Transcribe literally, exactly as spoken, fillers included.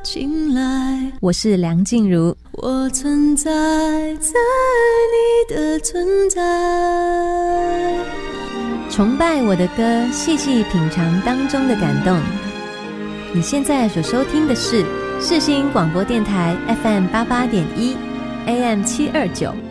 进来， 我是梁静茹， 我存在在你的存在， 崇拜我的歌，细细品尝当中的感动。你现在所收听的是世新广播电台 F M 八八点一 A M 七二九